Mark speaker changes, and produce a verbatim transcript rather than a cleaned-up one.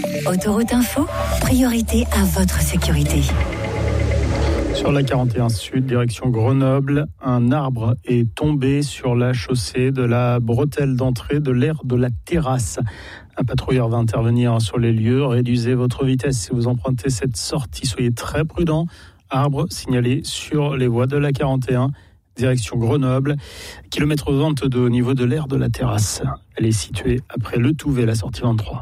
Speaker 1: Autoroute Info, priorité à votre sécurité.
Speaker 2: Sur la quarante et un Sud, direction Grenoble, un arbre est tombé sur la chaussée de la bretelle d'entrée de l'aire de la terrasse. Un patrouilleur va intervenir sur les lieux. Réduisez votre vitesse si vous empruntez cette sortie. Soyez très prudents. Arbre signalé sur les voies de la quarante et un, direction Grenoble, kilomètre vingt-deux au niveau de l'aire de la terrasse. Elle est située après Le Touvet, la sortie vingt-trois.